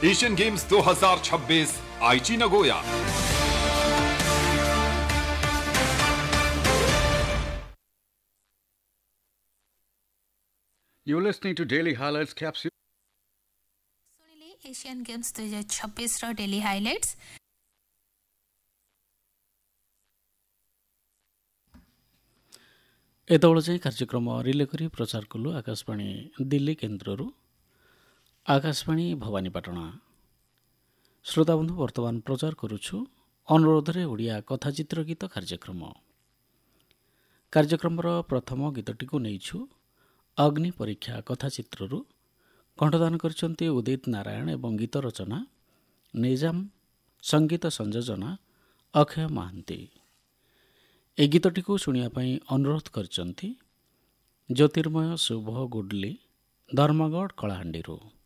Asian games 2026 आईची Nagoya. You're listening to Daily Highlights Capsule. Asian games 2026 daily highlights. एतबेले चाहिँ कार्यक्रम relay करी प्रचार कलु आकाशवाणी दिल्ली केन्द्रରୁ आकाशवाणी भवानीपाटना। श्रोताबन्धु वर्तमान प्रचार करुछु अनुरोधरे ओडिया कथाचित्र गीत कार्यक्रमर प्रथम गीतटीକୁ ନେଇଛୁ अग्नि परीक्षा कथाचित्रରୁ। कंठदान କରିଛନ୍ତି उदित नारायण एवं गीत रचना निजाम, संगीत संयोजना अक्षय महांती। ए गीतटीକୁ ଶୁଣିବା ପାଇଁ ଅନୁରୋଧ କରିଛନ୍ତି ଜ୍ୟୋତିର୍ମୟ ଶୁଭ ଗୁଡଲି ଧର୍ମଗଡ଼ କଳାହାଣ୍ଡିରୁ।